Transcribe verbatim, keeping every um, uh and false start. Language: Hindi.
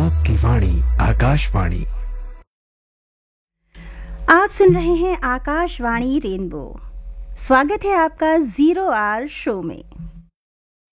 आपकी वाणी आकाशवाणी। आप सुन रहे हैं आकाशवाणी रेनबो। स्वागत है आपका जीरो आवर शो में।